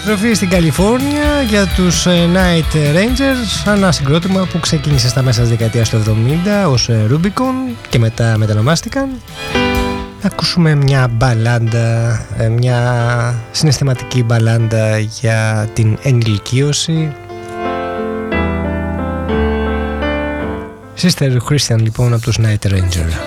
Επιστροφή στην Καλιφόρνια για τους Night Rangers, ένα συγκρότημα που ξεκίνησε στα μέσα της δεκαετίας του 70 ως Rubicon και μετά μετανομάστηκαν. Να ακούσουμε μια μπαλάντα, μια συναισθηματική μπαλάντα για την ενηλικίωση. Sister Christian λοιπόν από τους Night Ranger.